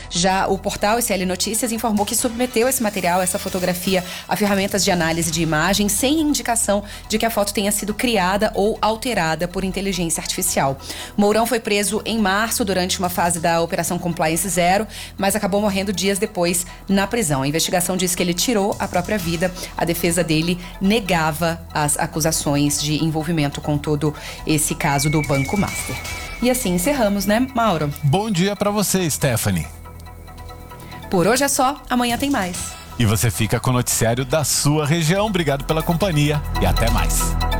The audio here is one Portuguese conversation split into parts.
Já o portal SL Notícias informou que submeteu esse material, essa fotografia, a ferramentas de análise de imagem sem indicação de que a foto tenha sido criada ou alterada por inteligência artificial. Mourão foi preso em março durante uma fase da Operação Compliance Zero, mas acabou morrendo dias depois na prisão. A investigação diz que ele tirou a própria vida. A defesa dele negava as acusações de envolvimento com todo esse caso do Banco Master. E assim encerramos, né, Mauro? Bom dia pra você, Stephanie. Por hoje é só, amanhã tem mais. E você fica com o noticiário da sua região. Obrigado pela companhia e até mais.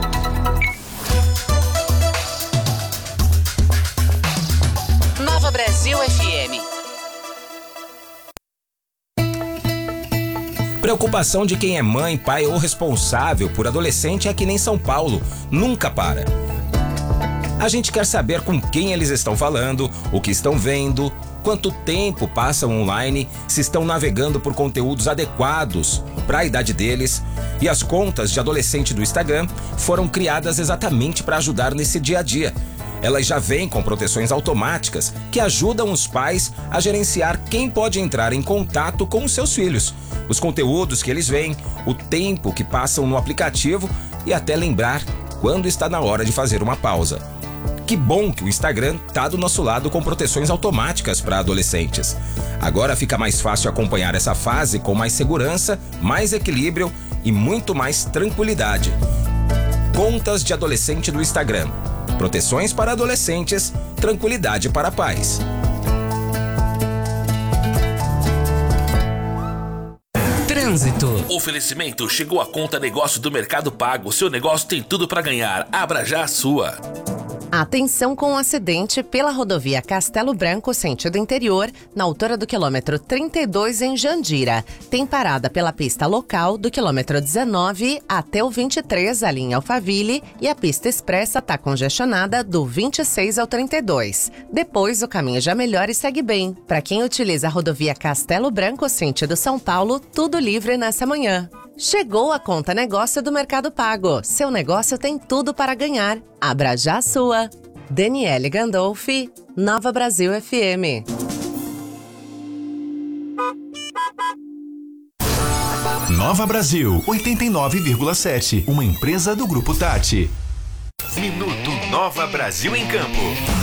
Nova Brasil FM. Preocupação de quem é mãe, pai ou responsável por adolescente é que nem São Paulo, nunca para. A gente quer saber com quem eles estão falando, o que estão vendo, quanto tempo passam online, se estão navegando por conteúdos adequados para a idade deles. E as contas de adolescente do Instagram foram criadas exatamente para ajudar nesse dia a dia. Elas já vêm com proteções automáticas que ajudam os pais a gerenciar quem pode entrar em contato com os seus filhos, os conteúdos que eles veem, o tempo que passam no aplicativo e até lembrar quando está na hora de fazer uma pausa. Que bom que o Instagram tá do nosso lado com proteções automáticas para adolescentes. Agora fica mais fácil acompanhar essa fase com mais segurança, mais equilíbrio e muito mais tranquilidade. Contas de adolescente do Instagram. Proteções para adolescentes, tranquilidade para pais. Trânsito. Oferecimento: chegou a conta negócio do Mercado Pago. Seu negócio tem tudo para ganhar. Abra já a sua. Atenção com um acidente pela rodovia Castelo Branco, sentido interior, na altura do quilômetro 32 em Jandira. Tem parada pela pista local do quilômetro 19 até o 23, a linha Alphaville, e a pista expressa está congestionada do 26 ao 32. Depois o caminho já melhora e segue bem. Para quem utiliza a rodovia Castelo Branco, sentido São Paulo, tudo livre nessa manhã. Chegou a conta negócio do Mercado Pago. Seu negócio tem tudo para ganhar. Abra já a sua. Daniele Gandolfi, Nova Brasil FM. Nova Brasil 89,7. Uma empresa do Grupo Tati. Minuto Nova Brasil em Campo.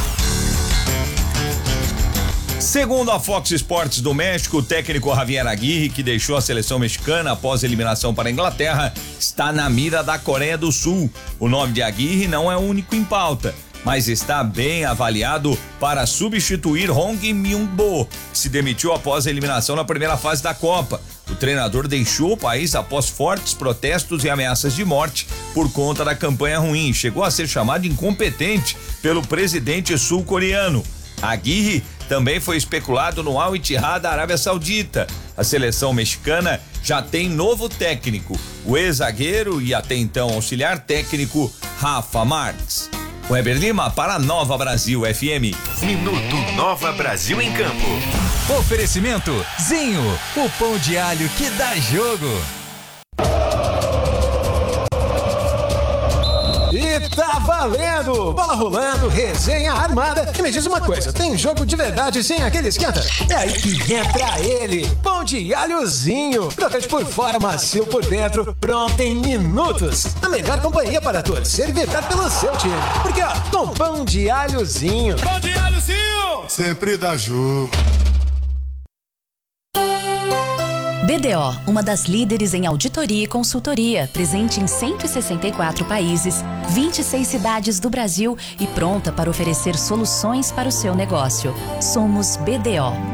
Segundo a Fox Sports do México, o técnico Javier Aguirre, que deixou a seleção mexicana após a eliminação para a Inglaterra, está na mira da Coreia do Sul. O nome de Aguirre não é o único em pauta, mas está bem avaliado para substituir Hong Min-bo, que se demitiu após a eliminação na primeira fase da Copa. O treinador deixou o país após fortes protestos e ameaças de morte por conta da campanha ruim. Chegou a ser chamado de incompetente pelo presidente sul-coreano. Aguirre também foi especulado no Al Ittihad da Arábia Saudita. A seleção mexicana já tem novo técnico, o ex-zagueiro e até então auxiliar técnico Rafa Marques. Weber Lima para Nova Brasil FM. Minuto Nova Brasil em Campo. Oferecimento Zinho, o pão de alho que dá jogo. E tá valendo! Bola rolando, resenha armada. E me diz uma coisa, tem jogo de verdade sem aquele esquenta? É aí que entra ele, pão de alhozinho. Crocante por fora, macio por dentro, pronto em minutos. A melhor companhia para torcer e vibrar pelo seu time. Porque ó, com pão de alhozinho. Pão de alhozinho! Sempre dá jogo. BDO, uma das líderes em auditoria e consultoria, presente em 164 países, 26 cidades do Brasil e pronta para oferecer soluções para o seu negócio. Somos BDO.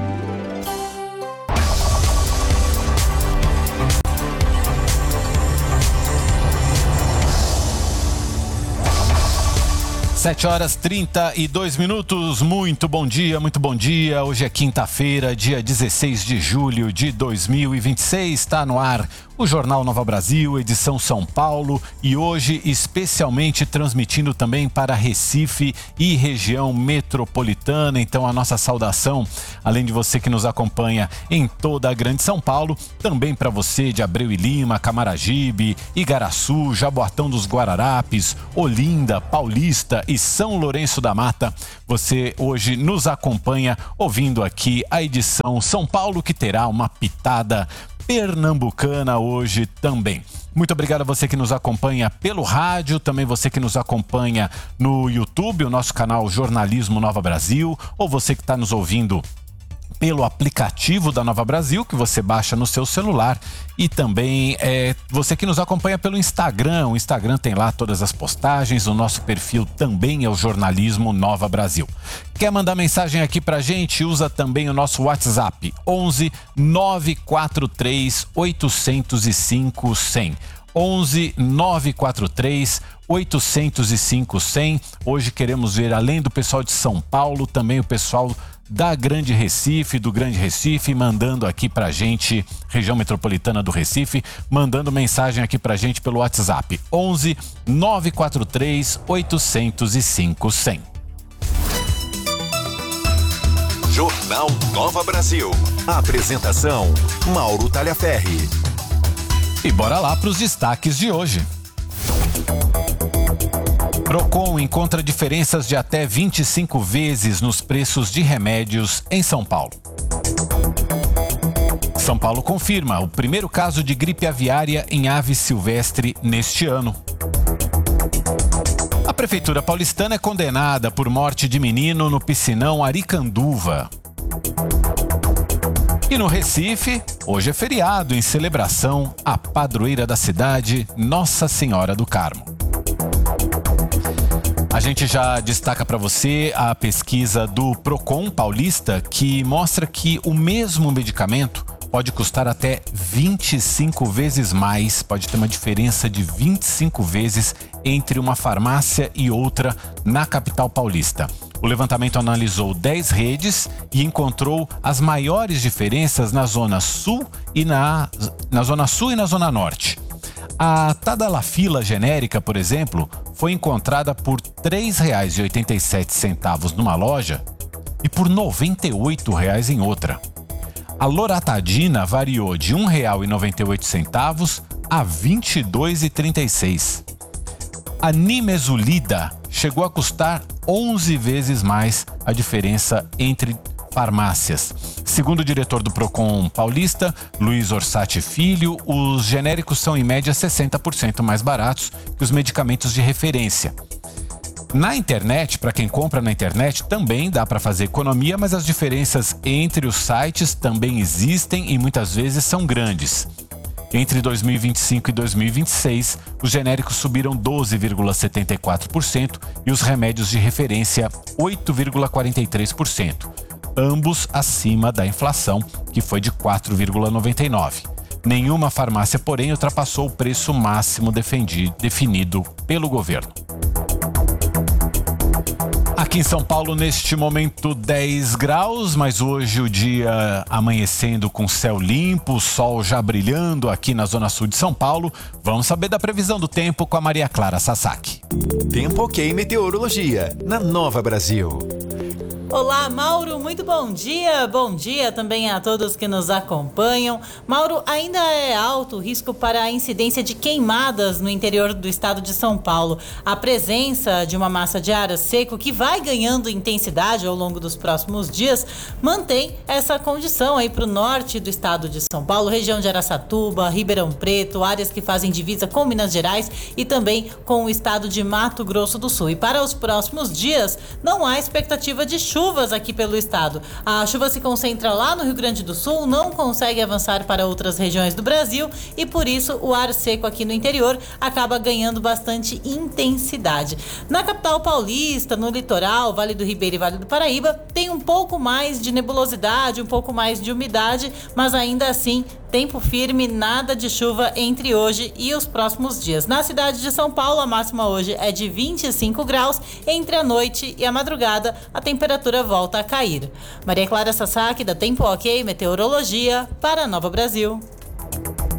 7h32. Muito bom dia, muito bom dia. Hoje é quinta-feira, dia 16 de julho de 2026. Está no ar o o Jornal Nova Brasil, edição São Paulo, e hoje especialmente transmitindo também para Recife e região metropolitana. Então a nossa saudação, além de você que nos acompanha em toda a Grande São Paulo, também para você de Abreu e Lima, Camaragibe, Igaraçu, Jaboatão dos Guararapes, Olinda, Paulista e São Lourenço da Mata. Você hoje nos acompanha ouvindo aqui a edição São Paulo, que terá uma pitada pernambucana hoje também. Muito obrigado a você que nos acompanha pelo rádio, também você que nos acompanha no YouTube, o nosso canal Jornalismo Nova Brasil, ou você que está nos ouvindo pelo aplicativo da Nova Brasil, que você baixa no seu celular, e também você que nos acompanha pelo Instagram. O Instagram tem lá todas as postagens, o nosso perfil também é o Jornalismo Nova Brasil. Quer mandar mensagem aqui pra gente? Usa também o nosso WhatsApp, 11 943 805 100. 11 943 805 100. Hoje queremos ver, além do pessoal de São Paulo, também o pessoal da Grande Recife, do Grande Recife, mandando aqui pra gente, região metropolitana do Recife, mandando mensagem aqui pra gente pelo WhatsApp, 11 943 805 100. Jornal Nova Brasil. Apresentação, Mauro Talhaferri. E bora lá para os destaques de hoje. Procon encontra diferenças de até 25 vezes nos preços de remédios em São Paulo. São Paulo confirma o primeiro caso de gripe aviária em ave silvestre neste ano. A Prefeitura paulistana é condenada por morte de menino no piscinão Aricanduva. E no Recife, hoje é feriado em celebração à padroeira da cidade, Nossa Senhora do Carmo. A gente já destaca para você a pesquisa do Procon paulista, que mostra que o mesmo medicamento pode custar até 25 vezes mais, pode ter uma diferença de 25 vezes entre uma farmácia e outra na capital paulista. O levantamento analisou 10 redes e encontrou as maiores diferenças na Zona Sul e na Zona Sul e na Zona Norte. A Tadalafila genérica, por exemplo, foi encontrada por R$ 3,87 numa loja e por R$ 98 em outra. A Loratadina variou de R$ 1,98 a R$ 22,36. A Nimesulida chegou a custar 11 vezes mais a diferença entre farmácias. Segundo o diretor do Procon paulista, Luiz Orsatti Filho, os genéricos são em média 60% mais baratos que os medicamentos de referência. Na internet, para quem compra na internet, também dá para fazer economia, mas as diferenças entre os sites também existem e muitas vezes são grandes. Entre 2025 e 2026, os genéricos subiram 12,74% e os remédios de referência 8,43%. Ambos acima da inflação, que foi de 4,99%. Nenhuma farmácia, porém, ultrapassou o preço máximo definido pelo governo. Aqui em São Paulo, neste momento, 10 graus, mas hoje o dia amanhecendo com céu limpo, sol já brilhando aqui na Zona Sul de São Paulo. Vamos saber da previsão do tempo com a Maria Clara Sasaki. Tempo ok meteorologia, na Nova Brasil. Olá, Mauro, muito bom dia. Bom dia também a todos que nos acompanham. Mauro, ainda é alto o risco para a incidência de queimadas no interior do estado de São Paulo. A presença de uma massa de ar seco que vai ganhando intensidade ao longo dos próximos dias mantém essa condição aí para o norte do estado de São Paulo, região de Araçatuba, Ribeirão Preto, áreas que fazem divisa com Minas Gerais e também com o estado de Mato Grosso do Sul. E para os próximos dias não há expectativa de chuvas aqui pelo estado. A chuva se concentra lá no Rio Grande do Sul, não consegue avançar para outras regiões do Brasil e por isso o ar seco aqui no interior acaba ganhando bastante intensidade. Na capital paulista, no litoral, Vale do Ribeira e Vale do Paraíba, tem um pouco mais de nebulosidade, um pouco mais de umidade, mas ainda assim tempo firme, nada de chuva entre hoje e os próximos dias. Na cidade de São Paulo, a máxima hoje é de 25 graus. Entre a noite e a madrugada, a temperatura volta a cair. Maria Clara Sasaki, da Tempo Ok Meteorologia, para Nova Brasil.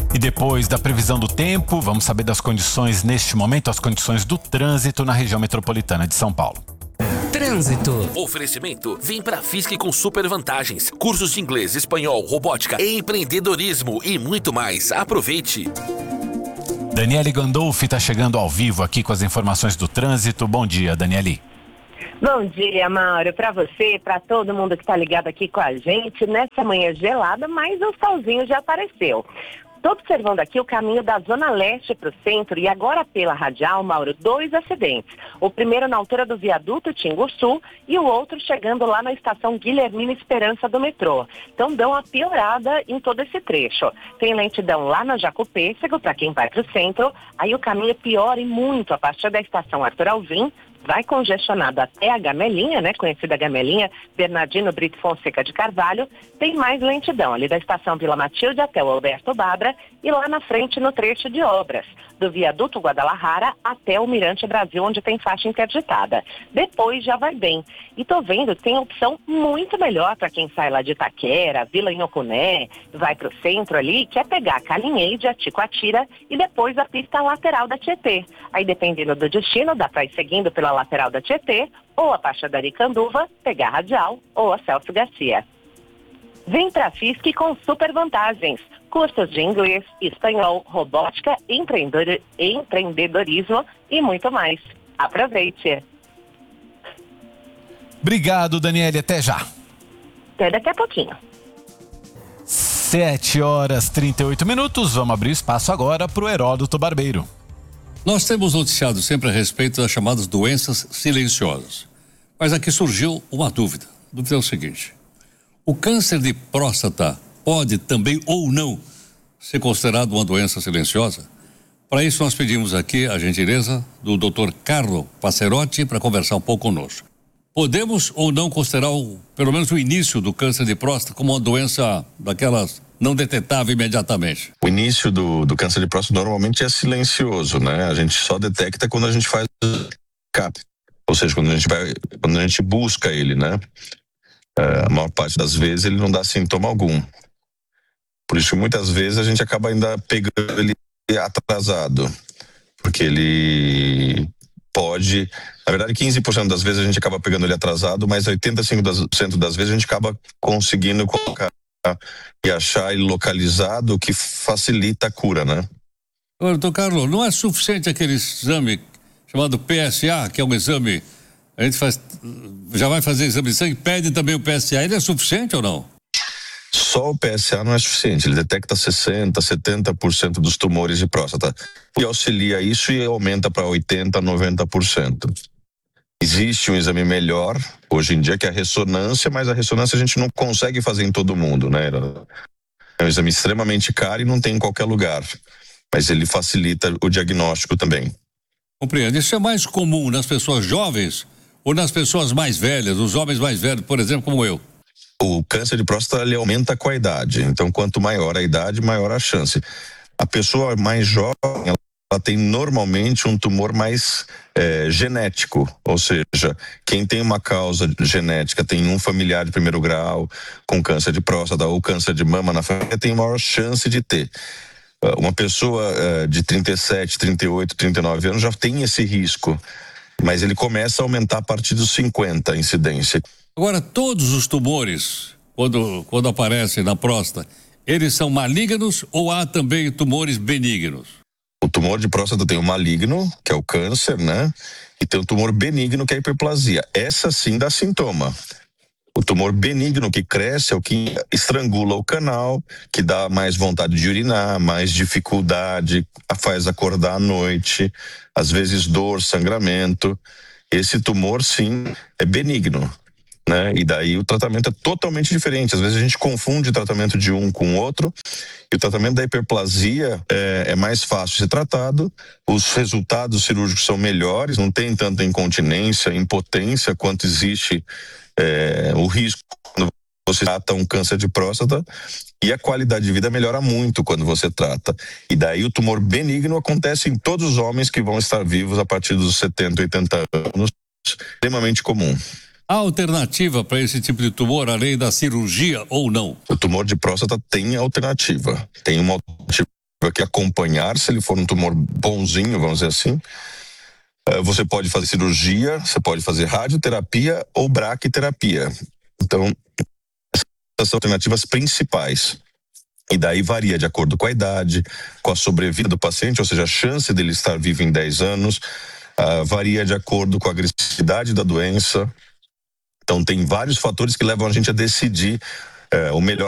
E depois da previsão do tempo, vamos saber das condições neste momento, as condições do trânsito na região metropolitana de São Paulo. Trânsito. Oferecimento: vem pra Fisk com super vantagens. Cursos de inglês, espanhol, robótica, empreendedorismo e muito mais. Aproveite. Daniele Gandolfi está chegando ao vivo aqui com as informações do trânsito. Bom dia, Daniele. Bom dia, Mauro, para você, para todo mundo que está ligado aqui com a gente, nessa manhã gelada, mas o solzinho já apareceu. Estou observando aqui o caminho da Zona Leste para o centro e agora pela Radial, Mauro, 2 acidentes. O primeiro na altura do viaduto Tinguçu e o outro chegando lá na estação Guilhermina Esperança do metrô. Então dão uma piorada em todo esse trecho. Tem lentidão lá na Jacopêssego para quem vai para o centro, aí o caminho piora e muito a partir da estação Arthur Alvim. Vai congestionado até a Gamelinha, né? Conhecida Gamelinha, Bernardino Brito Fonseca de Carvalho. Tem mais lentidão ali da estação Vila Matilde até o Alberto Babra e lá na frente no trecho de obras, do viaduto Guadalajara até o Mirante Brasil, onde tem faixa interditada. Depois já vai bem. E tô vendo que tem opção muito melhor para quem sai lá de Itaquera, Vila Inhocuné, vai pro centro ali, quer pegar Calinheide, Aticoatira e depois a pista lateral da Tietê. Aí dependendo do destino, dá para ir seguindo pela lateral da Tietê, ou a Baixa da Aricanduva, pegar a Radial ou a Celso Garcia. Vem pra Fisk com super vantagens. Cursos de inglês, espanhol, robótica, empreendedorismo e muito mais. Aproveite! Obrigado, Daniele. Até já. Até daqui a pouquinho. 7h38. Vamos abrir espaço agora para o Heródoto Barbeiro. Nós temos noticiado sempre a respeito das chamadas doenças silenciosas. Mas aqui surgiu uma dúvida. A dúvida é o seguinte: o câncer de próstata pode também ou não ser considerado uma doença silenciosa? Para isso nós pedimos aqui a gentileza do Dr. Carlo Passerotti para conversar um pouco conosco. Podemos ou não considerar pelo menos o início do câncer de próstata como uma doença daquelas não detetável imediatamente? O início do câncer de próstata normalmente é silencioso, né? A gente só detecta quando a gente faz CAP, ou seja, quando a gente busca ele, né? A maior parte das vezes ele não dá sintoma algum. Por isso muitas vezes a gente acaba ainda pegando ele atrasado, porque ele pode, na verdade 15% das vezes a gente acaba pegando ele atrasado, mas 85% das vezes a gente acaba conseguindo colocar e achar ele localizado, o que facilita a cura, né? Doutor Carlos, não é suficiente aquele exame chamado PSA, que é um exame, a gente já vai fazer exame de sangue, pede também o PSA, ele é suficiente ou não? Só o PSA não é suficiente, ele detecta 60%, 70% dos tumores de próstata e auxilia isso e aumenta para 80%, 90%. Existe um exame melhor hoje em dia que é a ressonância, mas a ressonância a gente não consegue fazer em todo mundo, né? É um exame extremamente caro e não tem em qualquer lugar, mas ele facilita o diagnóstico também. Compreendo. Isso é mais comum nas pessoas jovens ou nas pessoas mais velhas, os homens mais velhos, por exemplo, como eu? O câncer de próstata ele aumenta com a idade, então quanto maior a idade, maior a chance. A pessoa mais jovem, ela tem normalmente um tumor mais genético, ou seja, quem tem uma causa genética, tem um familiar de primeiro grau com câncer de próstata ou câncer de mama na família, tem maior chance de ter. Uma pessoa de 37, 38, 39 anos já tem esse risco, mas ele começa a aumentar a partir dos 50 a incidência. Agora, todos os tumores, quando aparecem na próstata, eles são malignos ou há também tumores benignos? O tumor de próstata tem o maligno, que é o câncer, né? E tem o tumor benigno, que é a hiperplasia. Essa sim dá sintoma. O tumor benigno que cresce é o que estrangula o canal, que dá mais vontade de urinar, mais dificuldade, faz acordar à noite, às vezes dor, sangramento. Esse tumor sim é benigno, né? E daí o tratamento é totalmente diferente. Às vezes a gente confunde o tratamento de um com o outro, e o tratamento da hiperplasia é mais fácil de ser tratado, os resultados cirúrgicos são melhores, não tem tanta incontinência, impotência quanto existe o risco quando você trata um câncer de próstata, e a qualidade de vida melhora muito quando você trata. E daí o tumor benigno acontece em todos os homens que vão estar vivos a partir dos 70, 80 anos, extremamente comum. Há alternativa para esse tipo de tumor, além da cirurgia ou não? O tumor de próstata tem alternativa. Tem uma alternativa que acompanhar, se ele for um tumor bonzinho, vamos dizer assim. Você pode fazer cirurgia, você pode fazer radioterapia ou braquiterapia. Então, essas são alternativas principais. E daí varia de acordo com a idade, com a sobrevida do paciente, ou seja, a chance dele estar vivo em 10 anos, varia de acordo com a agressividade da doença. Então, tem vários fatores que levam a gente a decidir o melhor